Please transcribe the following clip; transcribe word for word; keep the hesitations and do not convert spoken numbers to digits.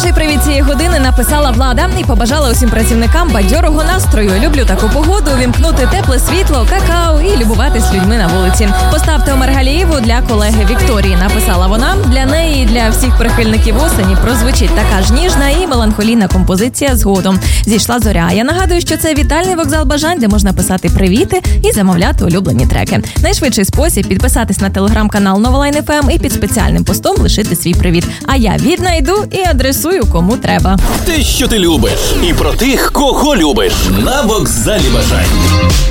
Перший привіт цієї години написала Влада і побажала усім працівникам бадьорого настрою. Люблю таку погоду, вімкнути тепле світло, какао і любуватись людьми на вулиці. Поставте Омар Галієву для колеги Вікторії, написала вона. Для неї і для всіх прихильників осені прозвучить така ж ніжна і меланхолійна композиція згодом. Зійшла зоря. Я нагадую, що це вітальний вокзал бажань, де можна писати привіти і замовляти улюблені треки. Найшвидший спосіб підписатись на телеграм-канал Новолайн еф ем і під спеціальним постом лишити свій привіт. А я віднайду і адресую кому треба. Те, що ти любиш, і про тих, кого любиш, на вокзалі бажань.